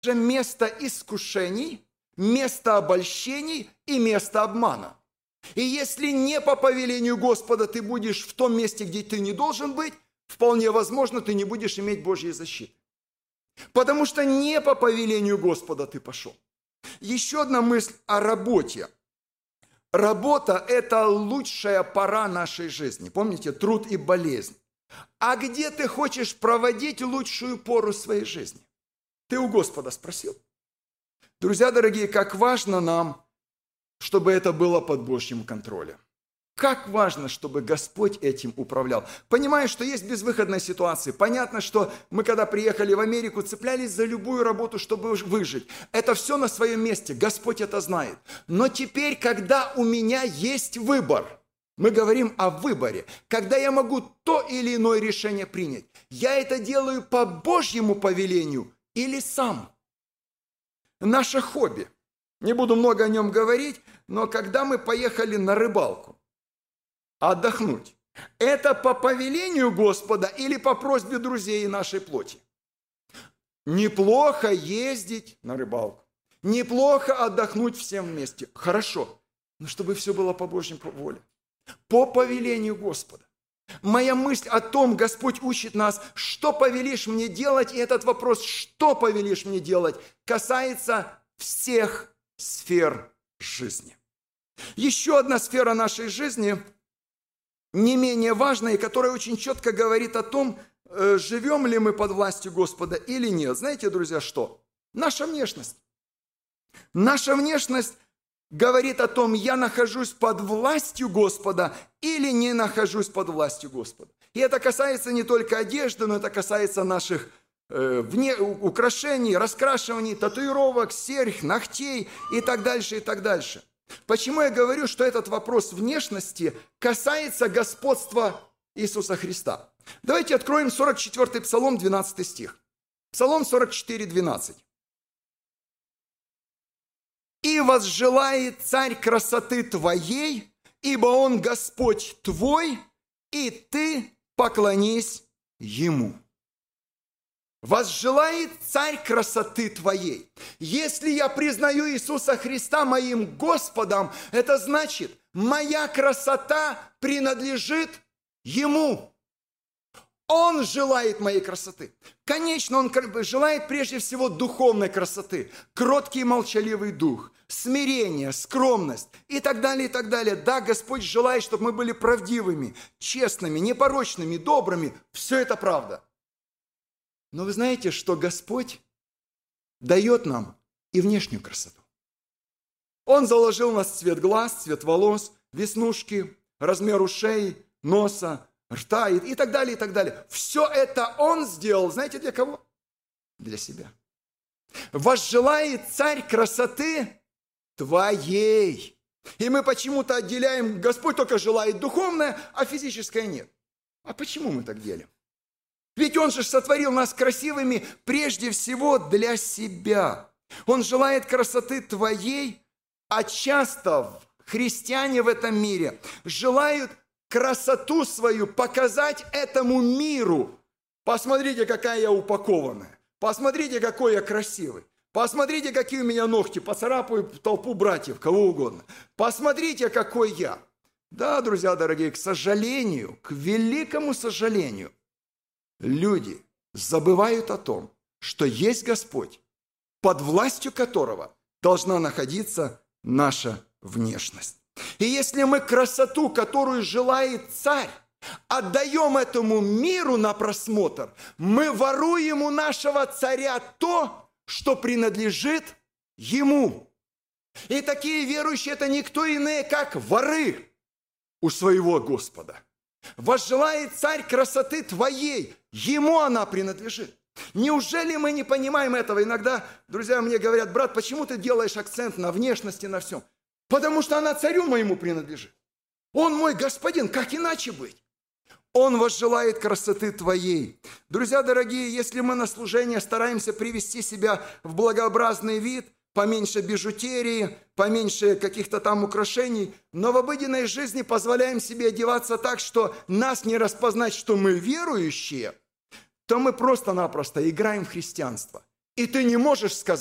же место искушений, место обольщений и место обмана. И если не по повелению Господа ты будешь в том месте, где ты не должен быть, вполне возможно, ты не будешь иметь Божьей защиты. Потому что не по повелению Господа ты пошел. Еще одна мысль о работе. Работа – это лучшая пора нашей жизни. Помните, труд и болезнь. А где ты хочешь проводить лучшую пору своей жизни? Ты у Господа спросил? Друзья дорогие, как важно нам, чтобы это было под Божьим контролем. Как важно, чтобы Господь этим управлял. Понимаю, что есть безвыходная ситуация. Понятно, что мы, когда приехали в Америку, цеплялись за любую работу, чтобы выжить. Это все на своем месте. Господь это знает. Но теперь, когда у меня есть выбор, мы говорим о выборе. Когда я могу то или иное решение принять, я это делаю по Божьему повелению или сам. Наше хобби. Не буду много о нем говорить, но когда мы поехали на рыбалку, отдохнуть, это по повелению Господа или по просьбе друзей нашей плоти? Неплохо ездить на рыбалку, неплохо отдохнуть всем вместе. Хорошо, но чтобы все было по Божьей воле, по повелению Господа. Моя мысль о том, Господь учит нас, что повелишь мне делать, и этот вопрос, что повелишь мне делать, касается всех сфер жизни. Еще одна сфера нашей жизни, не менее важная, и которая очень четко говорит о том, живем ли мы под властью Господа или нет. Знаете, друзья, что? Наша внешность. Наша внешность говорит о том, я нахожусь под властью Господа или не нахожусь под властью Господа. И это касается не только одежды, но это касается наших украшений, раскрашиваний, татуировок, серьг, ногтей и так дальше, и так дальше. Почему я говорю, что этот вопрос внешности касается господства Иисуса Христа? Давайте откроем 44-й Псалом, 12 стих. Псалом 44, 12. «И возжелает царь красоты твоей, ибо он Господь твой, и ты поклонись ему». Возжелает царь красоты твоей. Если я признаю Иисуса Христа моим Господом, это значит, моя красота принадлежит Ему. Он желает моей красоты. Конечно, Он желает прежде всего духовной красоты. Кроткий и молчаливый дух, смирение, скромность и так далее, и так далее. Да, Господь желает, чтобы мы были правдивыми, честными, непорочными, добрыми. Все это правда. Но вы знаете, что Господь дает нам и внешнюю красоту. Он заложил у нас цвет глаз, цвет волос, веснушки, размер ушей, носа, рта и так далее, и так далее. Все это Он сделал, знаете, для кого? Для себя. Возжелает царь красоты твоей. И мы почему-то отделяем, Господь только желает духовное, а физическое нет. А почему мы так делим? Ведь Он же сотворил нас красивыми прежде всего для себя. Он желает красоты твоей, а часто христиане в этом мире желают красоту свою показать этому миру. Посмотрите, какая я упакованная. Посмотрите, какой я красивый. Посмотрите, какие у меня ногти. Поцарапаю толпу братьев, кого угодно. Посмотрите, какой я. Да, друзья дорогие, к сожалению, к великому сожалению, люди забывают о том, что есть Господь, под властью которого должна находиться наша внешность. И если мы красоту, которую желает царь, отдаем этому миру на просмотр, мы воруем у нашего царя то, что принадлежит ему. И такие верующие – это никто иные, как воры у своего Господа. Возжелает царь красоты твоей, ему она принадлежит. Неужели мы не понимаем этого? Иногда, друзья, мне говорят: брат, почему ты делаешь акцент на внешности, на всем? Потому что она царю моему принадлежит. Он мой господин, как иначе быть? Он возжелает красоты твоей. Друзья дорогие, если мы на служение стараемся привести себя в благообразный вид, поменьше бижутерии, поменьше каких-то там украшений, но в обыденной жизни позволяем себе одеваться так, что нас не распознать, что мы верующие, то мы просто-напросто играем в христианство. И ты не можешь сказать: